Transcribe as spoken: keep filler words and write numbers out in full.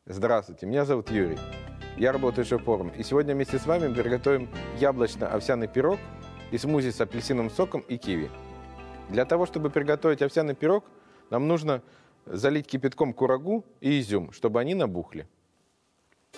Здравствуйте, меня зовут Юрий. Я работаю шеф-поваром. И сегодня вместе с вами мы приготовим яблочно-овсяный пирог и смузи с апельсиновым соком и киви. Для того, чтобы приготовить овсяный пирог, нам нужно залить кипятком курагу и изюм, чтобы они набухли.